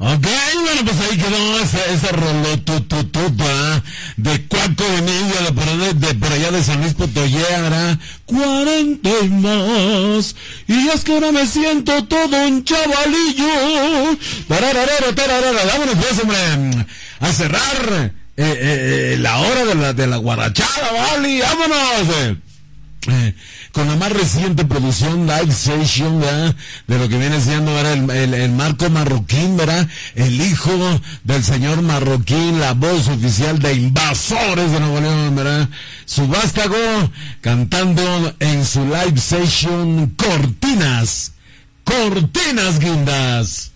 Ok, bueno, pues ahí quedó esa rolotututota de Cuaco de Niño de por allá de San Luis Potoyera, ¿verdad? 40 y más, y es que ahora me siento todo un chavalillo. Vámonos pues, hombre, a cerrar la hora de la guarachada, ¿vale? Vámonos. Con la más reciente producción live session, ¿verdad? De lo que viene siendo, ¿verdad? El Marco Marroquín, ¿verdad? El hijo del señor Marroquín, la voz oficial de Invasores de Nuevo León, ¿verdad? Su vástago cantando en su live session Cortinas Guindas.